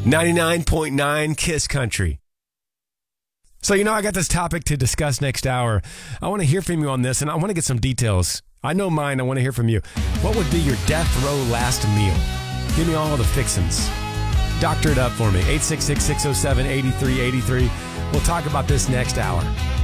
99.9 Kiss Country. So, I got this topic to discuss next hour. I want to hear from you on this, and I want to get some details. I know mine. I want to hear from you. What would be your death row last meal? Give me all the fixins. Doctor it up for me. 866-607-8383. We'll talk about this next hour.